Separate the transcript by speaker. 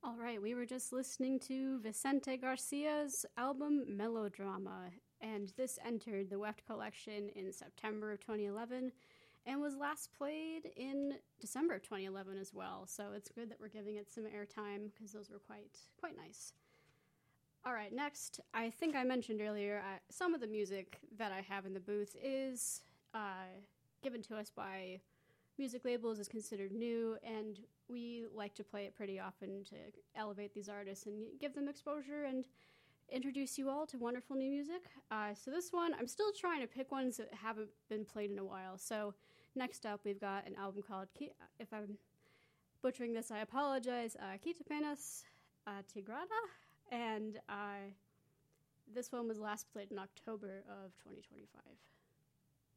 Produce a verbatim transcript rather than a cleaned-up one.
Speaker 1: All right, we were just listening to Vicente Garcia's album Melodrama, and this entered the W E F T collection in September of twenty eleven and was last played in December of twenty eleven as well. So it's good that we're giving it some airtime because those were quite quite nice. All right, next, I think I mentioned earlier, uh, some of the music that I have in the booth is uh, given to us by music labels, is considered new, and we like to play it pretty often to elevate these artists and give them exposure and introduce you all to wonderful new music. Uh, so this one, I'm still trying to pick ones that haven't been played in a while. So next up, we've got an album called, if I'm butchering this, I apologize, uh, Quita Penas uh, Tigrada. And uh, this one was last played in October of twenty twenty-five.